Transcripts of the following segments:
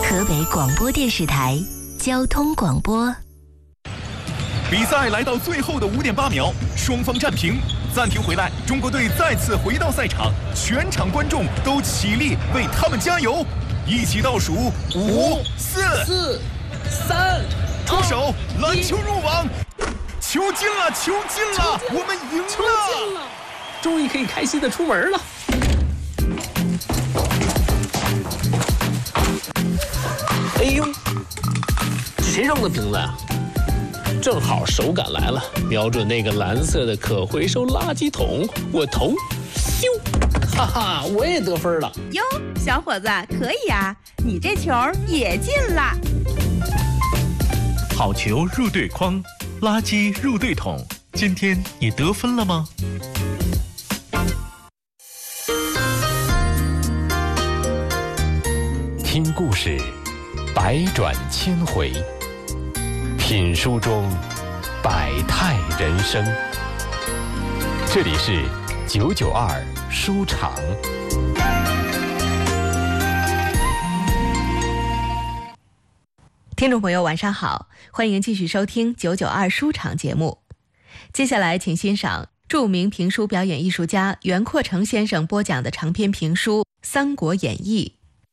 河北广播电视台交通广播。 比赛来到最后的5点8秒，双方战平，暂停回来，中国队再次回到赛场，全场观众都起立为他们加油，一起倒数5、4、3，出手，篮球入网，球进了，球进了，我们赢了， 终于可以开心的出门了。哎呦，这谁扔的瓶子呀？正好手感来了，瞄准那个蓝色的可回收垃圾桶，我投，咻，哈哈，我也得分了。 哟，小伙子，可以啊，你这球也进了。 好球入对筐，垃圾入对桶。今天你得分了吗？ 听故事，百转千回。品书中百态人生，这里是992书场。 听众朋友晚上好，欢迎继续收听992书场节目。接下来请欣赏著名评书表演艺术家袁阔成先生播讲的长篇评书《三国演义》。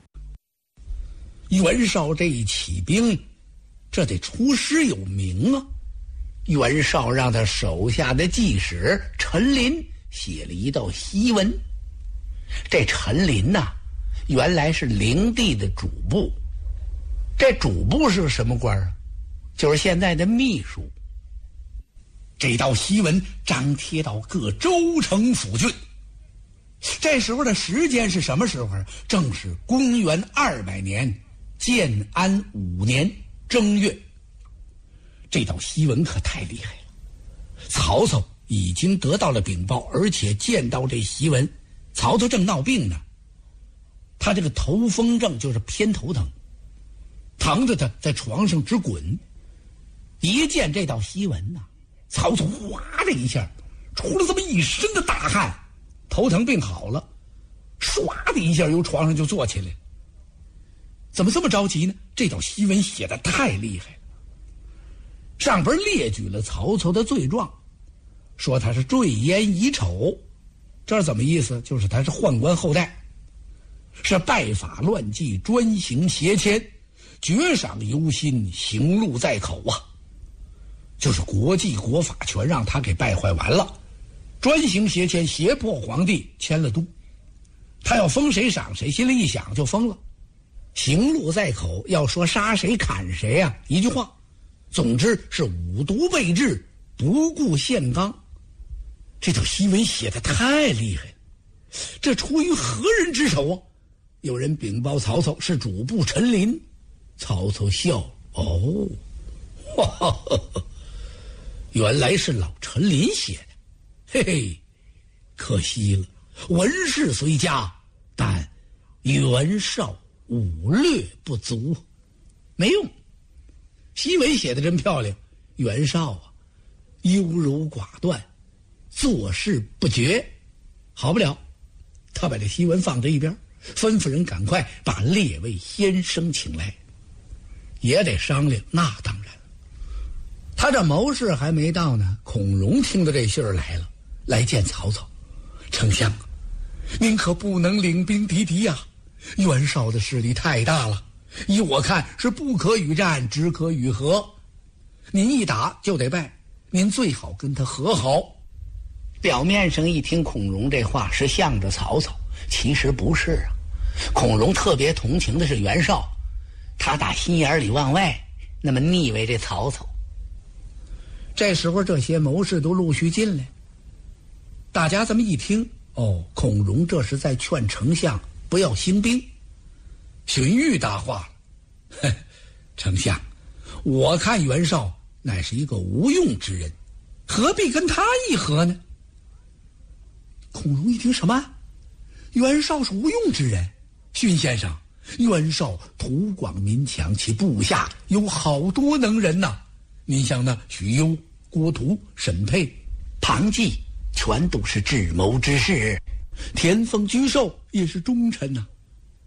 袁绍这一起兵，这得出师有名啊！袁绍让他手下的记使陈琳写了一道檄文。这陈琳呐，原来是灵帝的主簿。这主簿是个什么官啊？就是现在的秘书。这道檄文张贴到各州城府郡。这时候的时间是什么时候？正是公元200年建安5年正月。这道檄文可太厉害了。曹操已经得到了禀报，而且见到这檄文，曹操正闹病呢。他这个头风症，就是偏头疼，疼着他在床上直滚。一见这道檄文呐，曹操哗的一下出了这么一身的大汗，头疼病好了，唰的一下由床上就坐起来。怎么这么着急呢？这道檄文写得太厉害了。上边列举了曹操的罪状，说他是坠烟遗丑，这是怎么意思？就是他是宦官后代，是败法乱纪，专行邪迁，绝赏忧心，刑戮在口啊！就是国纪国法全让他给败坏完了，专行邪迁，胁迫皇帝迁了都，他要封谁赏谁，心里一想就封了。刑戮在口，要说杀谁砍谁啊，一句话，总之是五毒备至，不顾宪纲。这条檄文写得太厉害了，这出于何人之手啊？有人禀报曹操是主簿陈琳。曹操笑，哦，哈哈哈哈，原来是老陈琳写的，嘿嘿，可惜了，文士虽佳，但袁绍武略不足，没用。檄文写得真漂亮，袁绍啊，优柔寡断，做事不决，好不了。他把这檄文放在一边，吩咐人赶快把列位先生请来，也得商量。那当然了，他这谋士还没到呢，孔融听到这信儿来了，来见曹操。丞相，您可不能领兵敌敌呀！袁绍的势力太大了，依我看是不可与战，只可与和。您一打就得败，您最好跟他和好。表面上一听孔融这话是向着曹操，其实不是啊。孔融特别同情的是袁绍，他打心眼里往外那么腻歪这曹操。这时候这些谋士都陆续进来，大家这么一听，哦，孔融这是在劝丞相不要兴兵。荀彧答话了，丞相，我看袁绍乃是一个无用之人，何必跟他议和呢？孔融一听，什么？袁绍是无用之人？荀先生，袁绍图广民强，其部下有好多能人呐。您像那许攸、郭图、沈佩、庞纪，全都是智谋之士，田丰、沮授也是忠臣呐。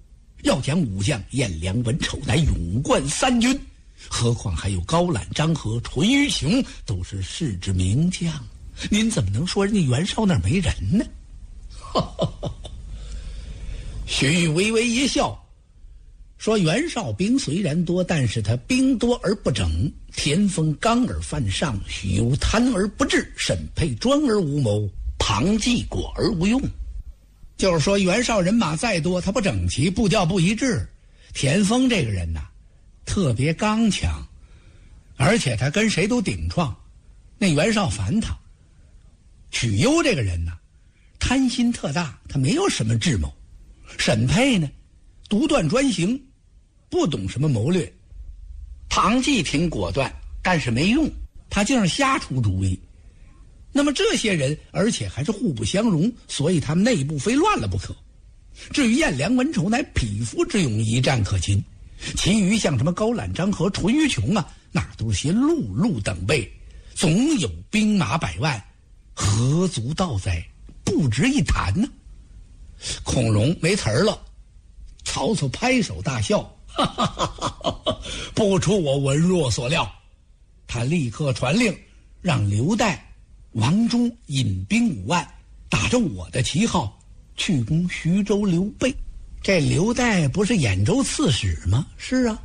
要将武将颜良、文丑乃勇冠三军，何况还有高览、张合、淳于琼，都是世之名将。您怎么能说人家袁绍那儿没人呢？荀彧微微一笑，说袁绍兵虽然多，但是他兵多而不整，田丰刚而犯上，许攸贪而不治，沈佩专而无谋，庞纪果而无用。就是说袁绍人马再多，他不整齐，步调不一致。田丰这个人呐，特别刚强，而且他跟谁都顶撞，那袁绍烦他。许攸这个人呐，贪心特大，他没有什么智谋。沈佩呢，独断专行，不懂什么谋略。庞纪挺果断，但是没用，他竟然瞎出主意。那么这些人，而且还是互不相容，所以他们内部非乱了不可。至于颜良、文丑，乃匹夫之勇，一战可擒。其余像什么高览、张合、淳于琼啊，那都是些碌等辈，总有兵马100万，何足道哉？不值一谈呢。孔融没词儿了，曹操拍手大笑，哈哈哈哈，不出我文若所料。他立刻传令，让刘岱、王忠引兵5万，打着我的旗号去攻徐州刘备。这刘岱不是兖州刺史吗？是啊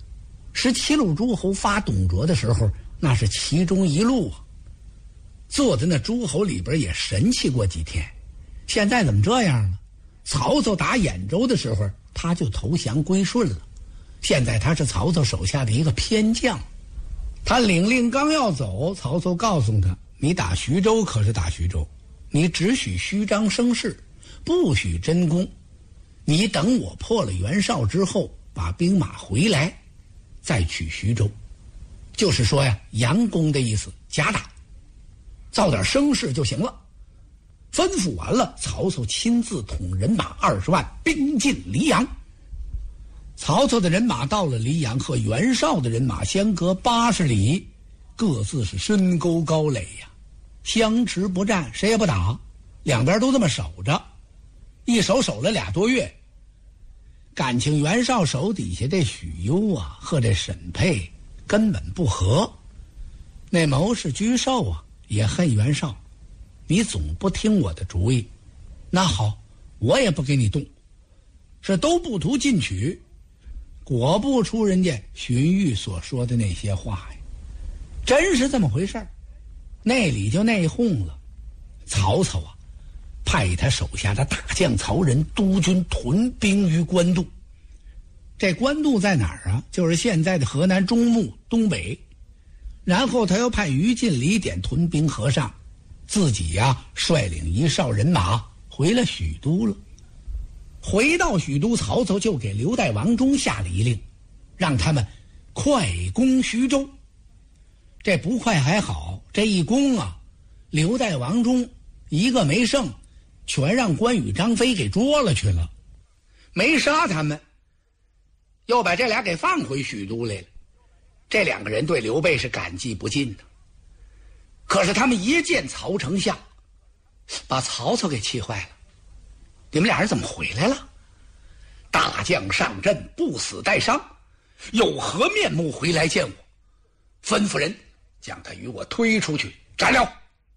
，17路诸侯发董卓的时候，那是其中一路啊。坐在那诸侯里边也神气过几天。现在怎么这样了？曹操打兖州的时候，他就投降归顺了。现在他是曹操手下的一个偏将。他领令刚要走，曹操告诉他，你打徐州可是打徐州，你只许虚张声势，不许真攻。你等我破了袁绍之后，把兵马回来，再取徐州。就是说呀，佯攻的意思，假打，造点声势就行了。吩咐完了，曹操亲自统人马20万，兵进黎阳。曹操的人马到了黎阳，和袁绍的人马相隔80里，各自是深沟高垒呀，相持不战，谁也不打，两边都这么守着，一守了2多月。感情袁绍手底下这许攸啊和这沈佩根本不和，那谋士沮授啊也恨袁绍，你总不听我的主意，那好，我也不给你动，是都不图进取。果不出人家荀彧所说的那些话呀，真是这么回事儿。那里就内讧了。曹操啊，派他手下的大将曹仁督军屯兵于官渡。这官渡在哪儿啊？就是现在的河南中牟东北。然后他又派于禁、李典屯兵河上，自己呀率领1哨人马回了许都了。回到许都，曹操就给刘岱、王忠下了一令，让他们快攻徐州。这不快还好，这一攻啊，刘岱、王忠一个没剩，全让关羽、张飞给捉了去了，没杀他们，又把这俩给放回许都来了。这2个人对刘备是感激不尽的。可是他们一见曹丞相，把曹操给气坏了。你们俩人怎么回来了？大将上阵，不死带伤，有何面目回来见我？吩咐人将他与我推出去斩了。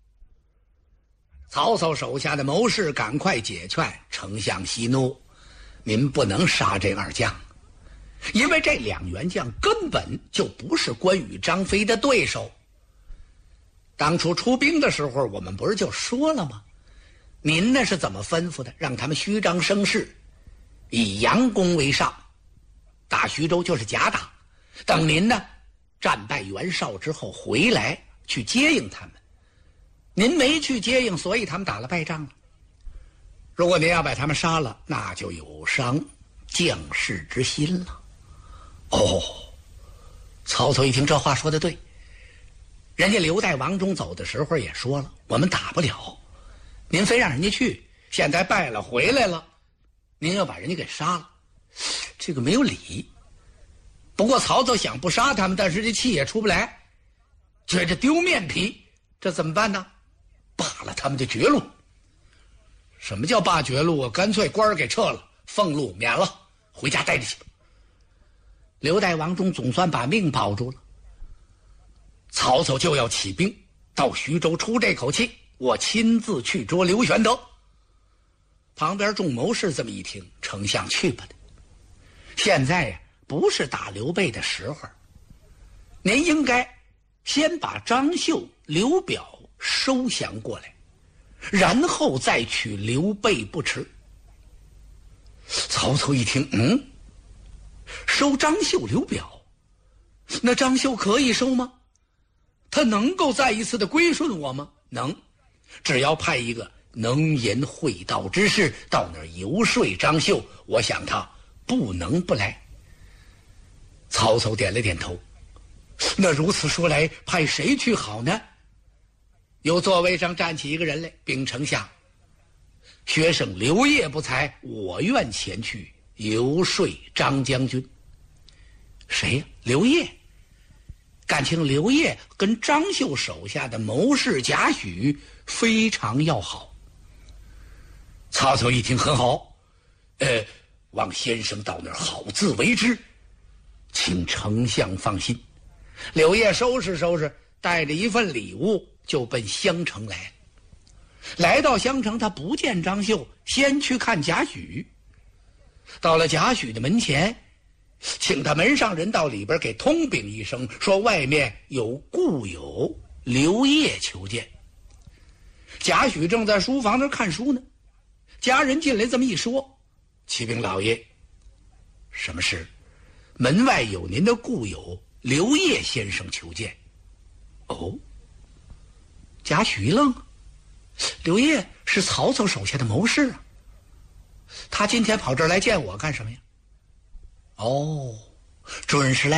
曹操手下的谋士赶快解劝，丞相息怒，您不能杀这2将，因为这2员将根本就不是关羽、张飞的对手。当初出兵的时候，我们不是就说了吗？您那是怎么吩咐的？让他们虚张声势，以佯攻为上，打徐州就是假打。等您呢战败袁绍之后回来去接应他们，您没去接应，所以他们打了败仗了。如果您要把他们杀了，那就有伤将士之心了。哦，曹操一听这话说的对，人家刘岱、王忠走的时候也说了，我们打不了，您非让人家去，现在败了回来了，您要把人家给杀了，这个没有理。不过曹操想不杀他们，但是这气也出不来，觉着丢面皮，这怎么办呢？罢了他们的绝路。什么叫罢绝路啊？干脆官儿给撤了，俸禄免了， 回家待着去。刘代王忠总算把命保住了。曹操就要起兵到徐州出这口气，我亲自去捉刘玄德。旁边众谋士这么一听，丞相去吧的，现在呀不是打刘备的时候，您应该先把张绣、刘表收降过来，然后再取刘备不迟。曹操一听，收张绣、刘表，那张绣可以收吗？他能够再一次的归顺我吗？能，只要派一个能言会道之士到那儿游说张绣，我想他不能不来。曹操点了点头。那如此说来，派谁去好呢？由座位上站起一个人来，禀丞相，学生刘烨不才，我愿前去游说张将军。谁呀？刘烨。感情刘烨跟张绣手下的谋士贾诩非常要好。曹操一听，很好，望先生到那儿好自为之，请丞相放心。刘烨收拾收拾，带着一份礼物就奔襄城来了。来到襄城，他不见张绣，先去看贾诩。到了贾诩的门前，请他门上人到里边给通禀一声，说外面有故友刘烨求见。贾诩正在书房那儿看书呢，家人进来这么一说，启禀老爷，什么事？门外有您的故友刘烨先生求见。哦，贾诩一愣，刘烨是曹操手下的谋士啊，他今天跑这儿来见我干什么呀？哦，准是来